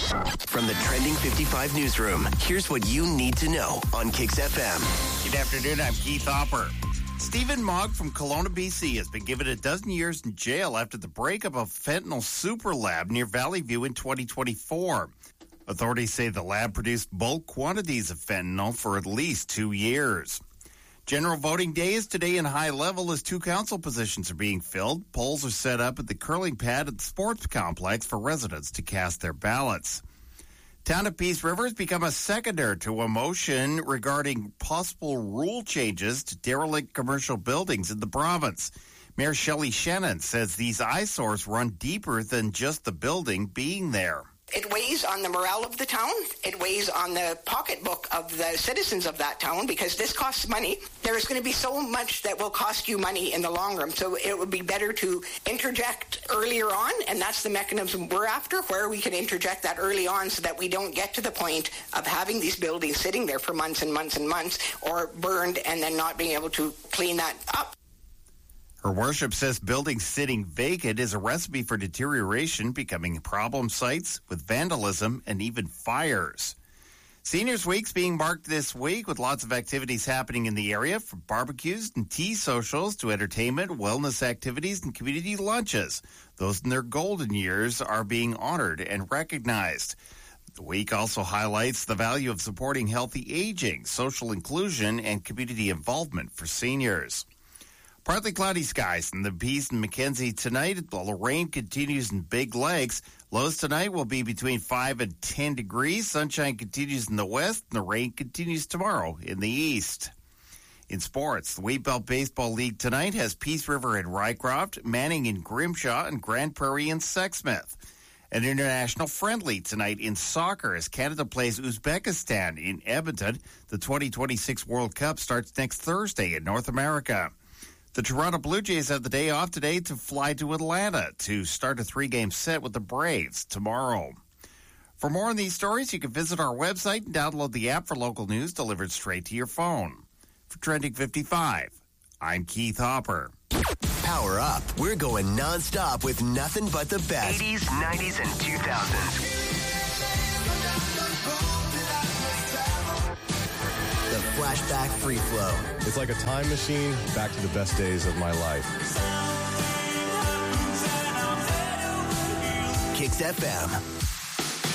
From the Trending 55 newsroom, here's what you need to know on Kix FM. Good afternoon, I'm Keith Hopper. Stephen Mogg from Kelowna, BC has been given 12 years in jail after the breakup of fentanyl super lab near Valley View in 2024. Authorities say the lab produced bulk quantities of fentanyl for at least 2 years. General voting day is today in High Level as 2 council positions are being filled. Polls are set up at the curling pad at the sports complex for residents to cast their ballots. Town of Peace River has become a seconder to a motion regarding possible rule changes to derelict commercial buildings in the province. Mayor Shelley Shannon says these eyesores run deeper than just the building being there. It weighs on the morale of the town. It weighs on the pocketbook of the citizens of that town because this costs money. There is going to be so much that will cost you money in the long run. So it would be better to interject earlier on, and that's the mechanism we're after, where we can interject that early on so that we don't get to the point of having these buildings sitting there for months and months and months or burned and then not being able to clean that up. Her worship says buildings sitting vacant is a recipe for deterioration, becoming problem sites with vandalism and even fires. Seniors Week's being marked this week with lots of activities happening in the area, from barbecues and tea socials to entertainment, wellness activities, and community lunches. Those in their golden years are being honored and recognized. The week also highlights the value of supporting healthy aging, social inclusion, and community involvement for seniors. Partly cloudy skies in the Peace and Mackenzie tonight, while the rain continues in Big Lakes. Lows tonight will be between 5 and 10 degrees. Sunshine continues in the west, and the rain continues tomorrow in the east. In sports, the Wheatbelt Baseball League tonight has Peace River and Rycroft, Manning in Grimshaw, and Grand Prairie in Sexsmith. An international friendly tonight in soccer as Canada plays Uzbekistan in Edmonton. The 2026 World Cup starts next Thursday in North America. The Toronto Blue Jays have the day off today to fly to Atlanta to start a 3-game set with the Braves tomorrow. For more on these stories, you can visit our website and download the app for local news delivered straight to your phone. For Trending 55, I'm Keith Hopper. Power up. We're going nonstop with nothing but the best. 80s, 90s, and 2000s. The Flashback Free Flow. It's like a time machine back to the best days of my life. Kix FM.